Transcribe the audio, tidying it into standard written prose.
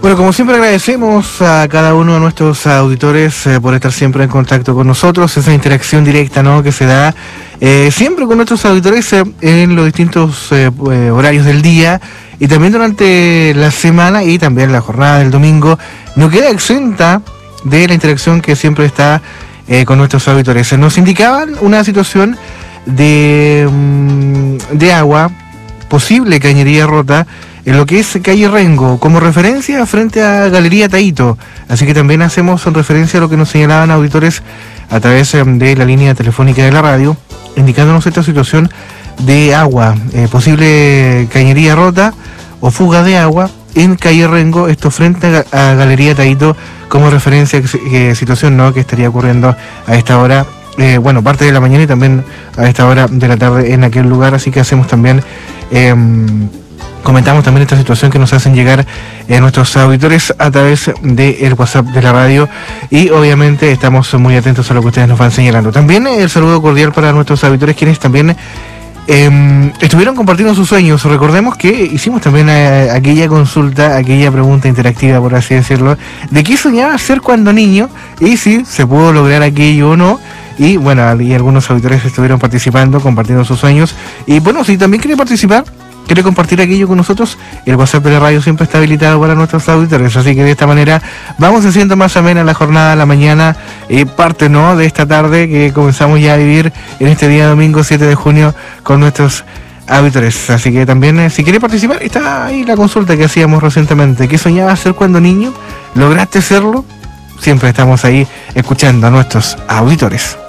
Bueno, como siempre agradecemos a cada uno de nuestros auditores por estar siempre en contacto con nosotros, esa interacción directa, ¿no?, que se da siempre con nuestros auditores en los distintos horarios del día y también durante la semana y también la jornada del domingo. No queda exenta de la interacción que siempre está con nuestros auditores. Nos indicaban una situación de agua, posible cañería rota, en lo que es calle Rengo, como referencia frente a Galería Taito. Así que también hacemos referencia a lo que nos señalaban auditores a través de la línea telefónica de la radio, indicándonos esta situación de agua, posible cañería rota o fuga de agua en calle Rengo, esto frente a Galería Taito, como referencia a situación, ¿no?, que estaría ocurriendo a esta hora, parte de la mañana y también a esta hora de la tarde en aquel lugar. Así que hacemos también comentamos también esta situación que nos hacen llegar nuestros auditores a través del WhatsApp de la radio, y obviamente estamos muy atentos a lo que ustedes nos van señalando. También el saludo cordial para nuestros auditores quienes también estuvieron compartiendo sus sueños. Recordemos que hicimos también aquella consulta, aquella pregunta interactiva, por así decirlo, de qué soñaba ser cuando niño y si se pudo lograr aquello o no. Y bueno, y algunos auditores estuvieron participando, compartiendo sus sueños. Y bueno, si también quiere participar, quiere compartir aquello con nosotros, el WhatsApp de la radio siempre está habilitado para nuestros auditores. Así que de esta manera vamos haciendo más amena la jornada, la mañana, parte, ¿no?, de esta tarde que comenzamos ya a vivir en este día domingo 7 de junio con nuestros auditores. Así que también, si quiere participar, está ahí la consulta que hacíamos recientemente. ¿Qué soñabas ser cuando niño? ¿Lograste serlo? Siempre estamos ahí escuchando a nuestros auditores.